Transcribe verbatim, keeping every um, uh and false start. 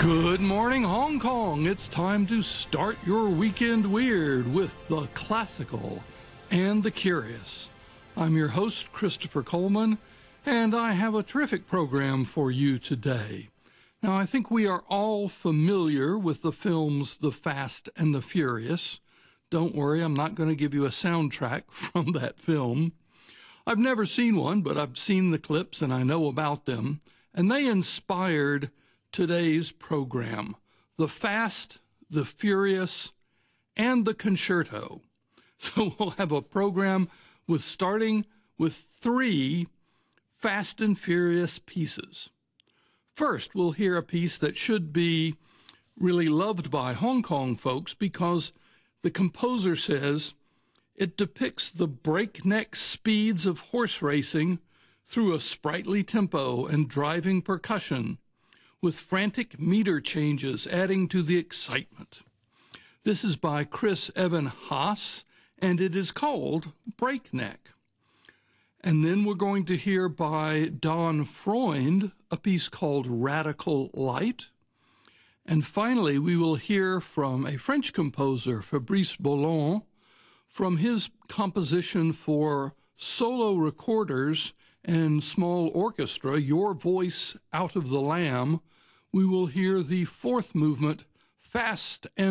Good morning, Hong Kong. It's time to start your weekend weird with the classical and the curious. I'm your host, Christopher Coleman, and I have a terrific program for you today. Now, I think we are all familiar with the films The Fast and the Furious. Don't worry, I'm not going to give you a soundtrack from that film. I've never seen one, but I've seen the clips and I know about them, and they inspired today's program, The Fast, the Furious, and the Concerto. So we'll have a program with starting with three Fast and Furious pieces. First, we'll hear a piece that should be really loved by Hong Kong folks because the composer says it depicts the breakneck speeds of horse racing through a sprightly tempo and driving percussion, with frantic meter changes adding to the excitement. This is by Chris Evan Haas, and it is called Breakneck. And then we're going to hear by Don Freund a piece called Radical Light. And finally, we will hear from a French composer, Fabrice Boulon, from his composition for solo recorders and small orchestra, Your Voice Out of the Lamb. We will hear the fourth movement, Fast and